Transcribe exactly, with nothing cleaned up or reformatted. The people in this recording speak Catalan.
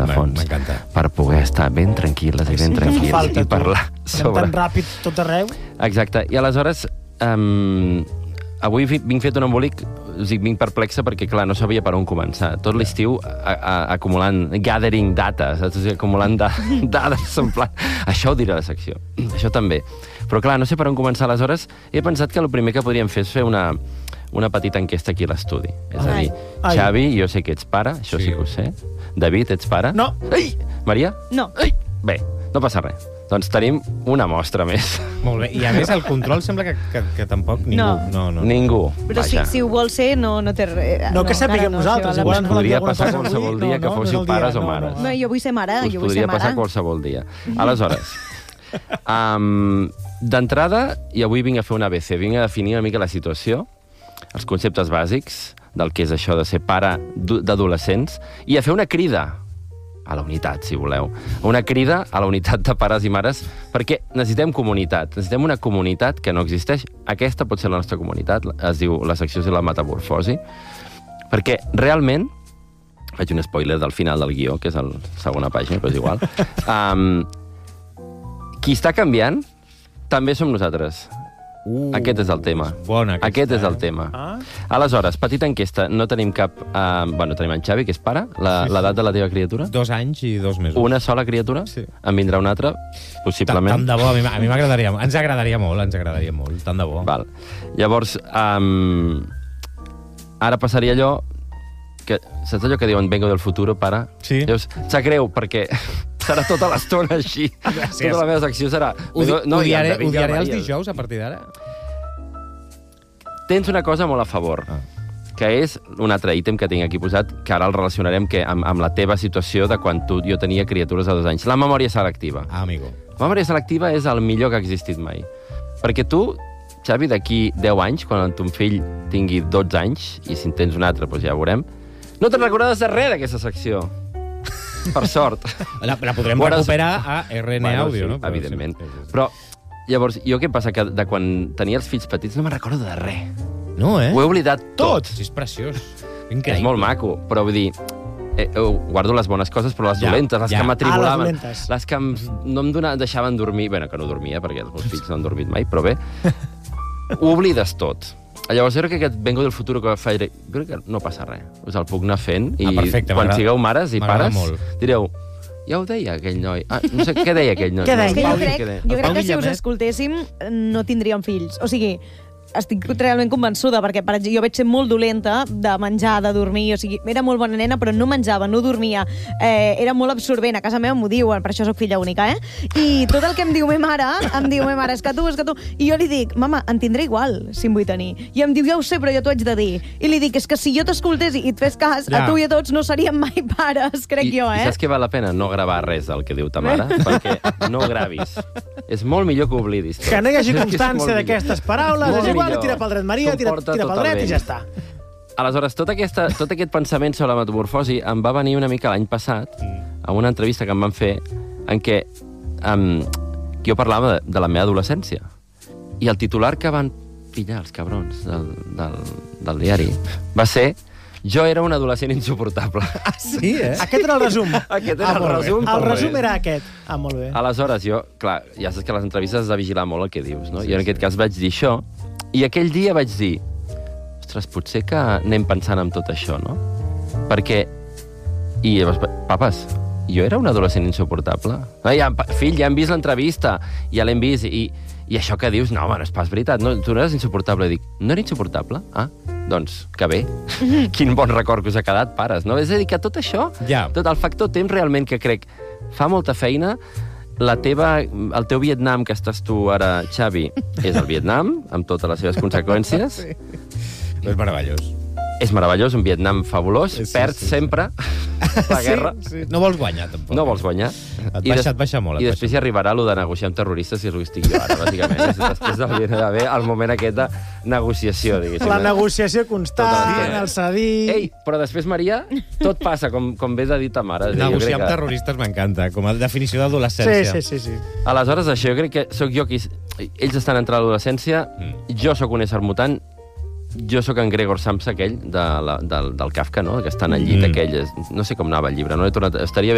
rerefons. M'encanta. Per poder estar ben tranquil·les i ben tranquils i parlar sobre... Tan ràpid tot arreu. Exacte. I aleshores, um, avui vinc fet un embolic, o sigui, vinc perplexa perquè, clar, no sabia per on començar. Tot l'estiu a, a, acumulant, gathering data, saps? O sigui, acumulant da, dades, en plan... Això ho diré a la secció. Això també. Però, clar, no sé per on començar. Aleshores, he pensat que el primer que podríem fer és fer una... una petita enquesta aquí a l'estudi. És a dir, Ai. Xavi, jo sé que ets pare, això sí, sí que ho sé. David, ets pare? No. Ai! Maria? No. Ai! Bé, no passa res. Doncs tenim una mostra més. Molt bé. I a més, el control sembla que, que, que tampoc ningú... No. No, no. Ningú. Però si, Vaja. si ho vol ser, no, no té res. No, que sapiguem encara nosaltres, si igual vol- ens volen dir Podria alguna passar cosa avui. qualsevol dia No, que no, no fóssiu és el dia, pares o no, mares. no. No, jo vull ser mare, Us jo vull ser podria passar mare. qualsevol dia. Aleshores, um, d'entrada, i avui vinc a fer un A B C, vinc a definir una mica la situació, els conceptes bàsics del que és això de ser pare d'adolescents, i a fer una crida a la unitat, si voleu. Una crida a la unitat de pares i mares, perquè necessitem comunitat. Necessitem una comunitat que no existeix. Aquesta pot ser la nostra comunitat, es diu la secció de la metamorfosi, perquè realment, faig un spoiler del final del guió, que és la segona pàgina, però és igual, um, qui està canviant també som nosaltres. Uh, Aquest és el tema. Bona, aquesta, Aquest és el eh? tema. Ah. Aleshores, petita enquesta. No tenim cap... Uh, bueno, tenim en Xavi, que és pare. L'edat de la teva criatura? Dos anys i dos mesos. Una sola criatura? Sí. En vindrà una altra? Possiblement. Tant de bo, a mi, a mi m'agradaria... Ens agradaria molt, ens agradaria molt. Tant de bo. Val. Llavors, um, ara passaria allò... Que, saps allò que diuen vengo del futuro, pare? Sí. Llavors, sap greu, perquè serà tota l'estona així. Gràcies. Tota la meva secció serà... Ho, di no, ho i en diaré, David ho i en diaré els Maria. dijous a partir d'ara? Tens una cosa molt a favor, Ah. que és un altre ítem que tinc aquí posat, que ara el relacionarem que amb, amb la teva situació de quan tu, jo tenia criatures de dos anys. La memòria selectiva. Ah, amigo. La memòria selectiva és el millor que ha existit mai. Perquè tu, Xavi, d'aquí deu anys, quan ton fill tingui dotze anys, i si en tens un altre, doncs ja ho veurem, no te'n recordaràs de res d'aquesta secció. Per sort. La, la podrem Bueno, recuperar a R N Bueno, Audio, sí, no? Però evidentment. sí, sí, sí. Però, llavors, jo què passa? Que de quan tenia els fills petits no me'n recordo de res. No, eh? Ho he oblidat tot. Sí, és preciós. Que és molt maco, però vull dir... Eh, eh, guardo les bones coses, però les Ja, dolentes, les ja. que m'atribulaven, Ah, les dolentes. les que em, no em dona, deixaven dormir... Bé, que no dormia, perquè els meus fills no han dormit mai, però bé, ho oblides tot. Llavors, jo crec que aquest vengo del futur que faré... Crec que no passa res. Us el puc anar fent i Ah, perfecte, quan m'agrada- sigueu mares i m'agrada pares, molt. direu... Ja ho deia aquell noi. Ah, no sé què deia aquell noi. Què deia? És que jo No, crec, què deia? jo El crec Pau que si us Guillemet. escoltéssim no tindríem fills. O sigui, estic realment convençuda, perquè per exemple, jo vaig ser molt dolenta de menjar, de dormir, o sigui, era molt bona nena, però no menjava, no dormia, eh, era molt absorbent, a casa meva m'ho diuen, per això sóc filla única, eh? I tot el que em diu ma mare, em diu ma mare, és que tu, és que tu... I jo li dic, mama, en tindré igual, si em vull tenir. I em diu, ja ho sé, però jo t'ho haig de dir. I li dic, és que si jo t'escoltés i et fes cas, Ja. a tu i a tots no seríem mai pares, crec I, jo, I eh? saps què val la pena? No gravar res del que diu ta mare, perquè no ho gravis. És molt millor que ho oblidis. tot. Que no hi hagi És que és molt constància millor. d'aquestes paraules, Molt és igual, millor. tira pel dret Maria, tira, S'ho porta tira pel dret i totalment. ja està. Aleshores, tot, aquesta, tot aquest pensament sobre la metamorfosi em va venir una mica l'any passat, a una entrevista que em van fer, en què um, jo parlava de, de la meva adolescència. I el titular que van pillar els cabrons del, del, del diari va ser jo era un adolescent insuportable. Ah, sí, eh? Aquest era el resum. Aquest era el molt bé. resum, El molt bé. resum era aquest. Ah, molt bé. Aleshores, jo, clar, ja saps que a les entrevistes has de vigilar molt el que dius, no? Sí, I en aquest cas vaig dir això, i aquell dia vaig dir, ostres, potser que anem pensant en tot això, no? Perquè, i llavors, papes, jo era un adolescent insuportable. No, ja, fill, ja hem vist l'entrevista, ja l'hem vist, i, i això que dius, no, home, no és pas veritat, no, tu no eres insuportable. I dic, no era insuportable? Ah, doncs, que bé. Quin bon record que us ha quedat, pares, no? És a dir, que tot això, Ja. tot el factor temps realment que crec fa molta feina, la teva, el teu Vietnam que estàs tu ara, Xavi, és el Vietnam, amb totes les seves conseqüències. Sí. És meravellós. És meravellós, un Vietnam fabulós, Sí, perds sí, sí. sempre la guerra. Sí, sí. No vols guanyar, tampoc. No vols guanyar. Et I baixa, des- et baixa molt. et I baixa després hi arribarà allò de negociar amb terroristes, que és el que estic jo ara, bàsicament. És després d'haver el moment aquest de negociació, diguéssim. La negociació constant, Totalment. el cedir... Ei, però després, Maria, tot passa, com, com bé de dir ta mare. És a dir, jo Negociar crec amb que- terroristes m'encanta, com a definició Sí, d'adolescència. sí, sí, sí. Aleshores, això, jo crec que sóc jo qui... Ells estan entrant a l'adolescència, Mm. jo sóc un ésser mutant, jo sóc en Gregor Samsa, aquell, de la, del, del Kafka, no?, que està en el llit Mm. aquell. No sé com anava el llibre, no he tornat... Estaria bé